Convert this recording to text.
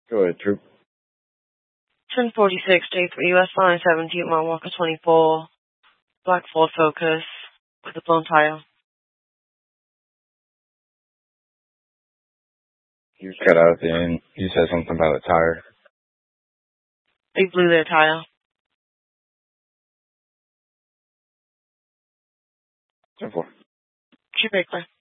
Go ahead, Troop. 1046 J3 US line 17 Mile Walker 24. Black Ford Focus with a blown tire. You just cut out at the end. You said something about a tire. They blew their tire. 10-4. Chip Baker.